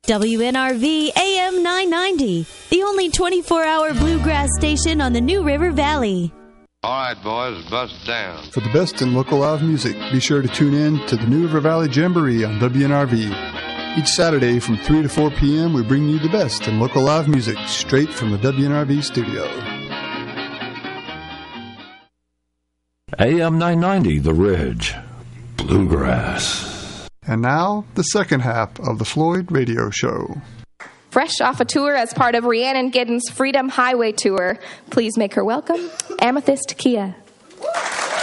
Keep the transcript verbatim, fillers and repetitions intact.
W N R V A M nine ninety, the only twenty-four hour bluegrass station on the New River Valley. All right, boys, bust down. For the best in local live music, be sure to tune in to the New River Valley Jamboree on W N R V. Each Saturday from three to four p.m., we bring you the best in local live music straight from the W N R V studio. A M nine ninety, The Ridge, Bluegrass. And now, the second half of the Floyd Radio Show. Fresh off a tour as part of Rhiannon Giddens' Freedom Highway Tour, please make her welcome, Amethyst Kia.